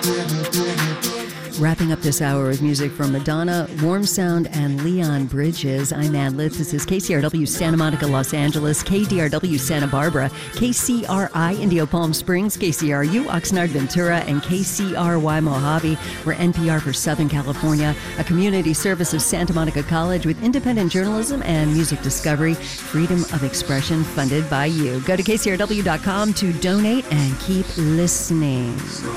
Wrapping up this hour with music from Madonna, Warm Sound, and Leon Bridges. I'm Ann Litz. This is KCRW Santa Monica, Los Angeles, KDRW Santa Barbara, KCRI Indio Palm Springs, KCRU Oxnard Ventura, and KCRY Mojave. We're NPR for Southern California, a community service of Santa Monica College with independent journalism and music discovery, freedom of expression funded by you. Go to KCRW.com to donate and keep listening.